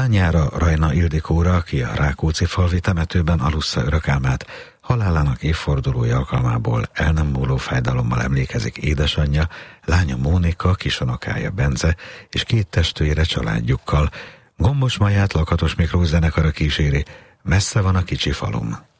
Lányára, Rajna Ildikóra, aki a Rákóczi falvi temetőben alussza örökálmát, halálának évfordulója alkalmából el nem múló fájdalommal emlékezik édesanyja, lánya Mónika, kisonokája Bence és 2 testvére családjukkal. Gombos Maját Lakatos Miklós zenekara kíséri, Messze van a kicsi falum.